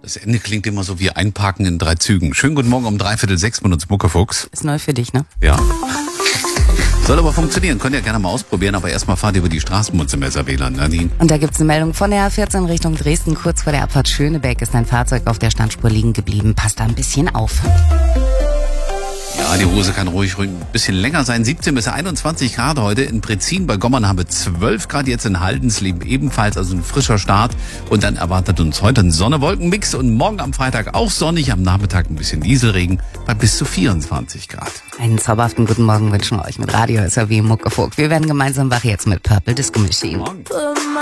Das Ende klingt immer so wie Einparken in 3 Zügen. Schönen guten Morgen um 5:45 mit uns Muckefuchs. Ist neu für dich, ne? Ja. Soll aber funktionieren. Könnt ihr gerne mal ausprobieren, aber erstmal fahrt ihr über die Straßenmutze im SR-WLAN, Nadine. Und da gibt's eine Meldung von der A14 Richtung Dresden. Kurz vor der Abfahrt Schönebeck ist ein Fahrzeug auf der Standspur liegen geblieben. Passt da ein bisschen auf. Ja, die Hose kann ruhig ein bisschen länger sein. 17 bis 21 Grad heute. In Pretzin bei Gommern haben wir 12 Grad. Jetzt in Haldensleben ebenfalls, also ein frischer Start. Und dann erwartet uns heute ein Sonne-Wolken-Mix. Und morgen am Freitag auch sonnig. Am Nachmittag ein bisschen Nieselregen bei bis zu 24 Grad. Einen zauberhaften guten Morgen wünschen wir euch mit Radio SRW Muckefuck. Wir werden gemeinsam wach jetzt mit Purple Disco Machine. Morgen.